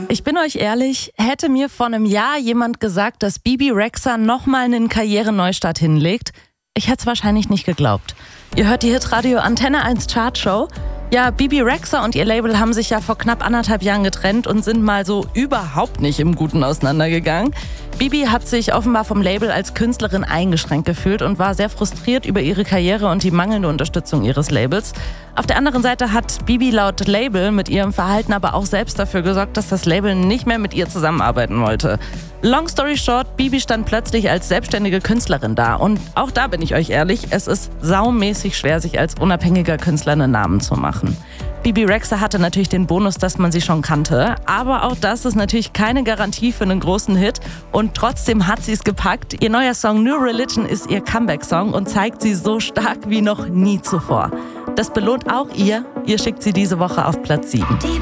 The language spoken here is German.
Ich bin euch ehrlich, hätte mir vor einem Jahr jemand gesagt, dass Bebe Rexha nochmal einen Karriereneustart hinlegt, ich hätte es wahrscheinlich nicht geglaubt. Ihr hört die Hitradio Antenne 1 Chartshow. Ja, Bebe Rexha und ihr Label haben sich ja vor knapp 1,5 Jahren getrennt und sind mal so überhaupt nicht im Guten auseinandergegangen. Bebe hat sich offenbar vom Label als Künstlerin eingeschränkt gefühlt und war sehr frustriert über ihre Karriere und die mangelnde Unterstützung ihres Labels. Auf der anderen Seite hat Bebe laut Label mit ihrem Verhalten aber auch selbst dafür gesorgt, dass das Label nicht mehr mit ihr zusammenarbeiten wollte. Long story short, Bebe stand plötzlich als selbstständige Künstlerin da. Und auch da bin ich euch ehrlich, es ist saumäßig schwer, sich als unabhängiger Künstler einen Namen zu machen. Bebe Rexha hatte natürlich den Bonus, dass man sie schon kannte, aber auch das ist natürlich keine Garantie für einen großen Hit und trotzdem hat sie es gepackt. Ihr neuer Song New Religion ist ihr Comeback-Song und zeigt sie so stark wie noch nie zuvor. Das belohnt auch ihr schickt sie diese Woche auf Platz 7.